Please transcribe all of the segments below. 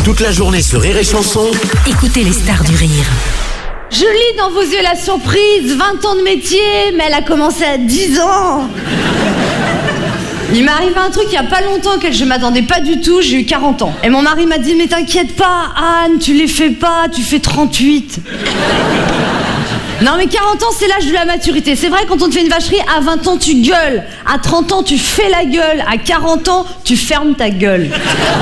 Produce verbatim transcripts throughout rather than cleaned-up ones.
Toute la journée sur Rire et Chanson. Écoutez les stars du rire. Je lis dans vos yeux la surprise, vingt ans de métier, mais elle a commencé à dix ans. Il m'est arrivé un truc il y a pas longtemps auquel je m'attendais pas du tout, j'ai eu quarante ans. Et mon mari m'a dit, mais t'inquiète pas, Anne, tu les fais pas, tu fais trente-huit. Non mais quarante ans c'est l'âge de la maturité. C'est vrai quand on te fait une vacherie, à vingt ans tu gueules, à trente ans tu fais la gueule, à quarante ans tu fermes ta gueule.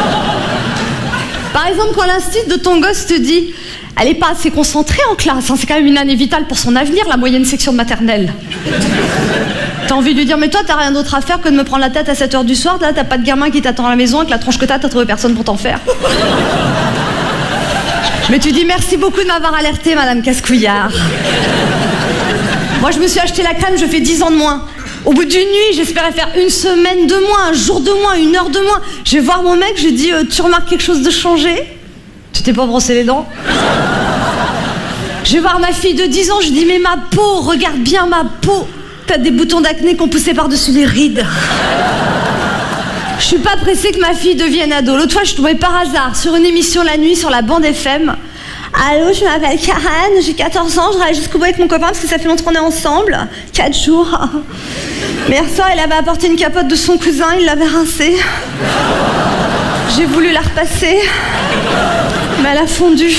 Par exemple quand l'instit de ton gosse te dit, elle est pas assez concentrée en classe, hein, c'est quand même une année vitale pour son avenir, la moyenne section de maternelle. T'as envie de lui dire, mais toi t'as rien d'autre à faire que de me prendre la tête à sept heures du soir, là t'as pas de gamin qui t'attend à la maison, avec la tronche que t'as, t'as trouvé personne pour t'en faire. Mais tu dis merci beaucoup de m'avoir alerté, Madame Cascouillard. Moi je me suis acheté la crème, je fais dix ans de moins. Au bout d'une nuit, j'espérais faire une semaine de moins, un jour de moins, une heure de moins. Je vais voir mon mec, je lui dis, euh, tu remarques quelque chose de changé? Tu t'es pas brossé les dents? Je vais voir ma fille de dix ans, je dis, mais ma peau, regarde bien ma peau. T'as des boutons d'acné qui ont poussé par-dessus les rides. Je suis pas pressée que ma fille devienne ado. L'autre fois, je suis tombée par hasard sur une émission la nuit sur la bande F M. Allô, je m'appelle Karen, j'ai quatorze ans, je travaille jusqu'au bout avec mon copain parce que ça fait longtemps qu'on est ensemble. quatre jours. Mais hier soir, il avait apporté une capote de son cousin, il l'avait rincée. J'ai voulu la repasser, mais elle a fondu.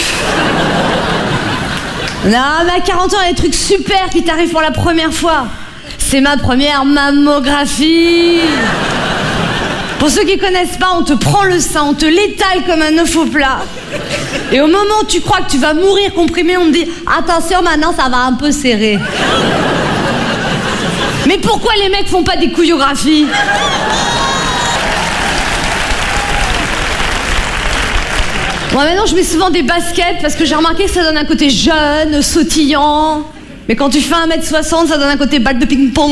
Non, mais à quarante ans, il y a des trucs super qui t'arrivent pour la première fois. C'est ma première mammographie. Pour ceux qui connaissent pas, on te prend le sein, on te l'étale comme un œuf au plat. Et au moment où tu crois que tu vas mourir comprimé, on te dit « Attention, maintenant ça va un peu serrer. » Mais pourquoi les mecs font pas des couillographies? Moi maintenant je mets souvent des baskets parce que j'ai remarqué que ça donne un côté jeune, sautillant. Mais quand tu fais un mètre soixante, ça donne un côté balle de ping-pong.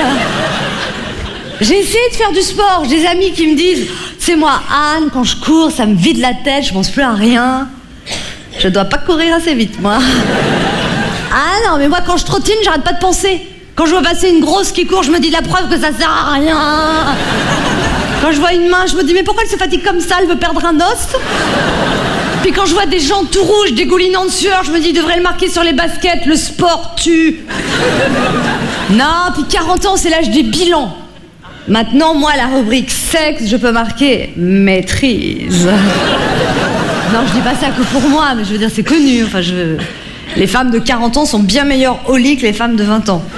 J'ai essayé de faire du sport, j'ai des amis qui me disent « C'est moi, Anne, quand je cours, ça me vide la tête, je pense plus à rien. » Je dois pas courir assez vite, moi. Ah non, mais moi quand je trottine, j'arrête pas de penser. Quand je vois passer une grosse qui court, je me dis la preuve que ça sert à rien. Quand je vois une main, je me dis mais pourquoi elle se fatigue comme ça, elle veut perdre un os? Puis quand je vois des gens tout rouges, dégoulinant de sueur, je me dis ils devraient le marquer sur les baskets, le sport tue. Non, puis quarante ans, c'est l'âge des bilans. Maintenant, moi, la rubrique sexe, je peux marquer maîtrise. Non, je dis pas ça que pour moi, mais je veux dire, c'est connu. Enfin, je... Les femmes de quarante ans sont bien meilleures au lit que les femmes de vingt ans.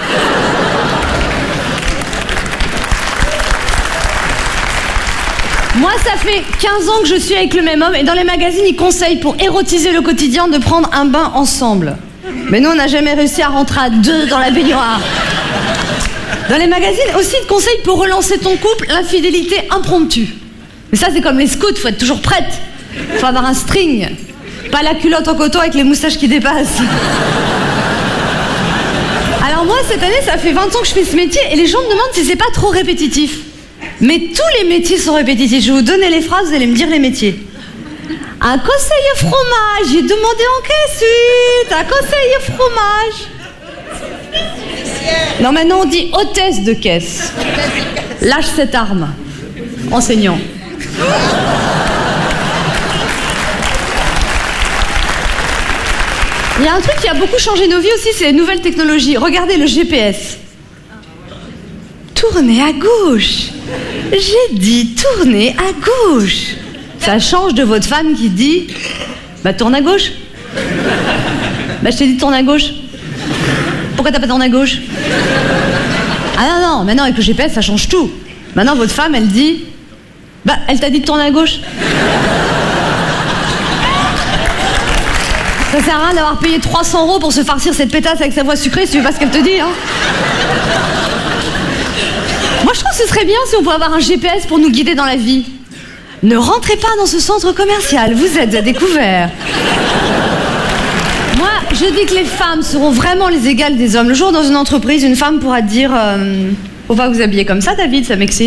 Moi, ça fait quinze ans que je suis avec le même homme et dans les magazines, ils conseillent pour érotiser le quotidien de prendre un bain ensemble. Mais nous, on n'a jamais réussi à rentrer à deux dans la baignoire. Dans les magazines, aussi, ils te conseillent pour relancer ton couple, l'infidélité impromptue. Mais ça, c'est comme les scouts, faut être toujours prête. Faut avoir un string. Pas la culotte en coton avec les moustaches qui dépassent. Alors moi, cette année, ça fait vingt ans que je fais ce métier et les gens me demandent si c'est pas trop répétitif. Mais tous les métiers sont répétitifs. Je vais vous donner les phrases, vous allez me dire les métiers. Un conseiller fromage, j'ai demandé en quelle suite. Un conseiller fromage. Non, maintenant on dit hôtesse de caisse. Lâche cette arme. Enseignant. Il y a un truc qui a beaucoup changé nos vies aussi, c'est les nouvelles technologies. Regardez le G P S. Tournez à gauche. J'ai dit tournez à gauche. Ça change de votre femme qui dit bah tourne à gauche. Bah je t'ai dit tourne à gauche. Pourquoi t'as pas tourné à gauche? Ah non, non, maintenant avec le G P S ça change tout. Maintenant votre femme elle dit bah elle t'a dit de tourner à gauche. Ça sert à rien d'avoir payé trois cents euros pour se farcir cette pétasse avec sa voix sucrée si tu veux pas ce qu'elle te dit, hein. Moi je trouve que ce serait bien si on pouvait avoir un G P S pour nous guider dans la vie. Ne rentrez pas dans ce centre commercial, vous êtes à découvert. Moi, je dis que les femmes seront vraiment les égales des hommes. Le jour, dans une entreprise, une femme pourra dire euh, « Faut pas vous habiller comme ça, David, ça m'excite. »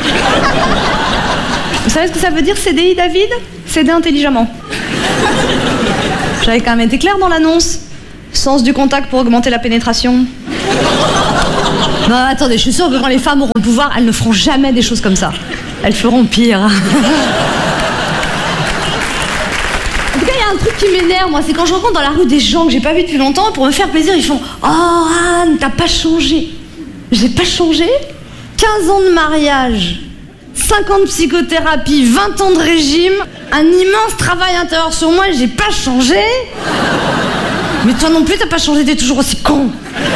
Vous savez ce que ça veut dire, C D I, David? Céder intelligemment. J'avais quand même été claire dans l'annonce. Sens du contact pour augmenter la pénétration. Non, attendez, je suis sûre que quand les femmes auront le pouvoir, elles ne feront jamais des choses comme ça. Elles feront pire. m'énerve, moi, c'est quand je rencontre dans la rue des gens que j'ai pas vus depuis longtemps, pour me faire plaisir, ils font « Oh, Anne, t'as pas changé !» J'ai pas changé. quinze ans de mariage, cinquante psychothérapies, vingt ans de régime, un immense travail intérieur sur moi, j'ai pas changé. Mais toi non plus, t'as pas changé, t'es toujours aussi con.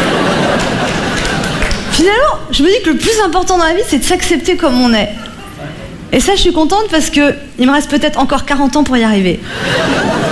Finalement, je me dis que le plus important dans la vie, c'est de s'accepter comme on est. Et ça, je suis contente parce que il me reste peut-être encore quarante ans pour y arriver.